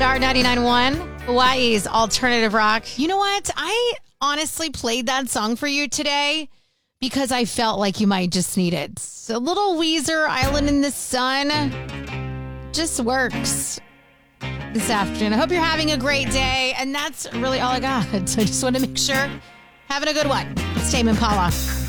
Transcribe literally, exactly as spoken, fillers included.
Star ninety-nine point one, Hawaii's alternative rock. You know what? I honestly played that song for you today because I felt like you might just need it. So little Weezer, Island in the Sun, just works this afternoon. I hope you're having a great day. And that's really all I got. So I just want to make sure having a good one. It's Tame Impala.